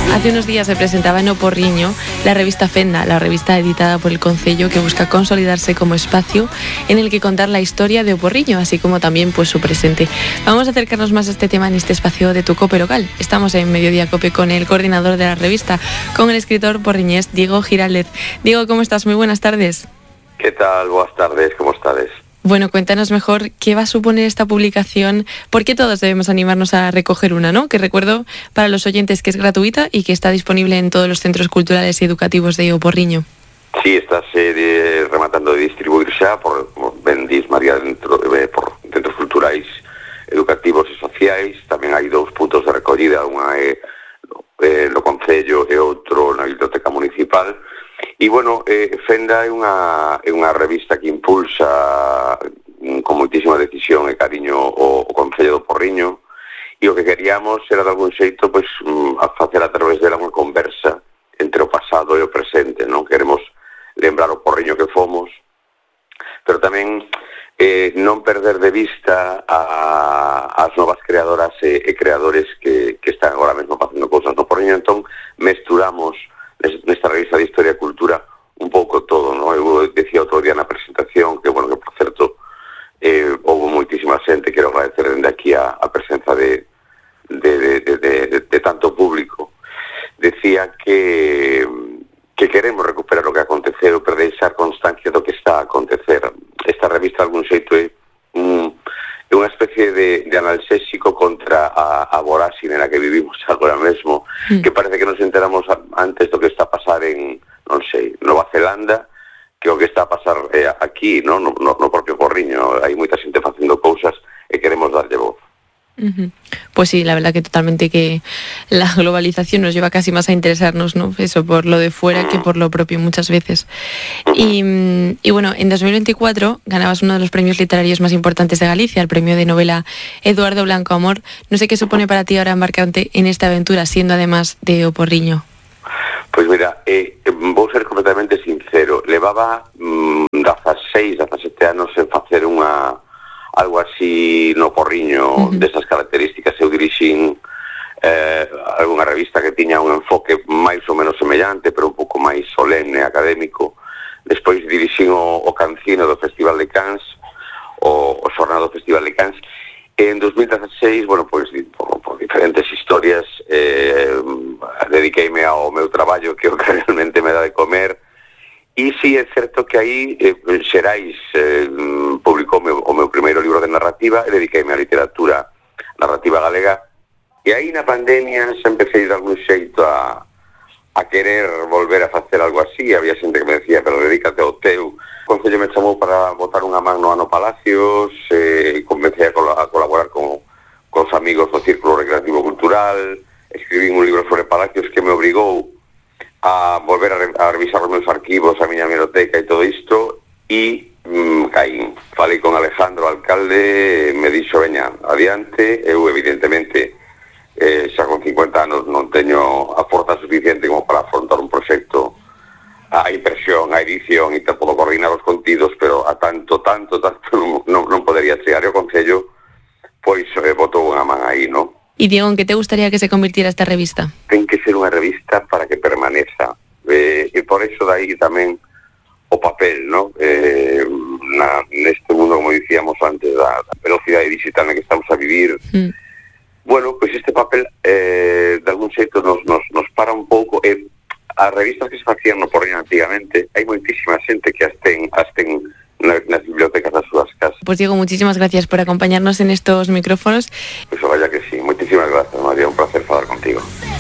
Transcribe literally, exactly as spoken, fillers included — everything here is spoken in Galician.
Hace unos días se presentaba en O Porriño la revista Fenda, la revista editada por el Concello que busca consolidarse como espacio en el que contar la historia de O Porriño, así como también pues su presente. Vamos a acercarnos más a este tema en este espacio de Tu Cope Local. Estamos en Mediodía Cope con el coordinador de la revista, con el escritor porriñés Diego Giraldez. Diego, ¿cómo estás? Muy buenas tardes. ¿Qué tal? Buenas tardes, ¿cómo estades? Bueno, cuéntanos mejor qué va a suponer esta publicación, porque todos debemos animarnos a recoger una, ¿no? Que recuerdo para los oyentes que es gratuita y que está disponible en todos los centros culturales y educativos de O Porriño. Sí, está eh, rematando de distribuir xa por, por Bendis María dentro, eh, por centros culturais, educativos e sociais. Tamén hai dous puntos de recollida, unha é eh, no Concello e outro na Biblioteca Municipal. E, bueno, eh, Fenda é unha, é unha revista que impulsa con moitísima decisión e cariño o, o Concello do Porriño, e o que queríamos era de algún xeito pois, a facer a través dela unha conversa entre o pasado e o presente, non? Queremos lembrar o Porriño que fomos, pero tamén eh, non perder de vista a, as novas creadoras e, e creadores que, que están agora mesmo facendo cousas no Porriño. Entón, mesturamos nesta revista de Historia e Cultura un pouco todo, non? Eu decía outro día na presentación que, bueno, que por certo eh, houve moitísima xente, quero agradecer dende aquí a, a presenza de, de, de, de, de, de, de tanto público. Decía que que queremos recuperar o que aconteceu, pero deixar constancia do que está a acontecer. Esta revista, de algún xeito, é un, é unha especie de, de analxésico contra a, a voráxine na que vivimos agora mesmo, mm. que parece que nos enteramos antes do que está a pasar en, non sei, Nova Zelanda, que o que está a pasar eh, aquí, no? No, no, no propio Porriño. Hai moita xente facendo cousas e queremos darlle voz. Uh-huh. Pues sí, la verdad que totalmente que la globalización nos lleva casi más a interesarnos, ¿no? Eso, por lo de fuera que por lo propio muchas veces. Y, y bueno, en dos mil veinticuatro ganabas uno de los premios literarios más importantes de Galicia, el premio de novela Eduardo Blanco Amor. No sé qué supone para ti ahora embarcarte en esta aventura, siendo además de O Porriño. Pois mira, eh, vou ser completamente sincero. Levaba mm, dieciséis, diecisiete anos en facer unha algo así no Porriño, uh-huh. desas características. Eu dirixín eh, algunha revista que tiña un enfoque máis ou menos semellante, pero un pouco máis solemne, académico. Despois dirixín o, o Cancino do Festival de Cans, o, o Xornado do Festival de Cans. En dos mil dieciséis, bueno, pois, por, por diferentes historias, eh, dediqueime ao meu traballo, que é o que realmente me dá de comer. E sí, é certo que aí eh, Xerais eh, publicou o meu, o meu primeiro libro de narrativa e dediqueime á literatura narrativa galega. E aí na pandemia xa empecé de algún xeito a, a querer volver a facer algo así. Había xente que me decía, pero dedícate ao teu. O Concello me chamou para botar unha man no Ano Palacios, e eh, comecei a, col- a colaborar con, con os amigos do Círculo Recreativo Cultural. Escribín un libro sobre Palacios que me obrigou a volver a, re- a revisar os meus arquivos, a miña biblioteca e todo isto, e mm, caín. Falei con Alejandro, alcalde, me dixo, veña, adiante. Eu, evidentemente, eh, xa con cincuenta anos non teño a forza suficiente como para afrontar un proxecto, a impresión, a edición, e te podo coordinar os contidos, pero a tanto, tanto, tanto non, non, non podería chegar. E o Concello, pois, eh, botou unha man aí, non? Y Diego, ¿en qué te gustaría que se convirtiera esta revista? Ten que ser unha revista para que permaneza. Eh, e por eso dai tamén o papel, ¿no? Eh, na, neste mundo, como dicíamos antes, da, da velocidade digital na que estamos a vivir. Mm. Bueno, pois pues este papel, eh, de algún xeito, nos, nos, nos para un pouco. Eh, as revistas que se facían no Porriño antigamente, hai moitísima xente que as ten, as ten nas bibliotecas das súas casas. Pues Diego, muchísimas gracias por acompañarnos en estos micrófonos. Pues vaya que sí, muchísimas gracias, María, un placer falar contigo.